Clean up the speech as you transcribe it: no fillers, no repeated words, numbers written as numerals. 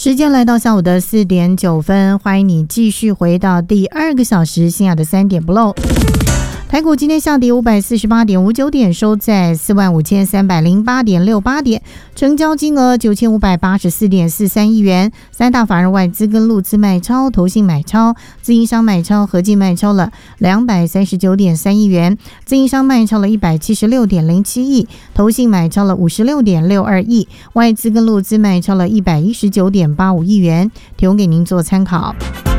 时间来到下午的4点9分，欢迎你继续回到第2个小时新雅的3点不漏。台股今天下跌548.59点，收在45308.68点，成交金额9584.43亿元。三大法人外资跟陆资卖超，投信买超，自营商买超，合计卖超了239.3亿元，自营商卖超了176.07亿，投信买超了56.62亿，外资跟陆资卖超了119.85亿元，提供给您做参考。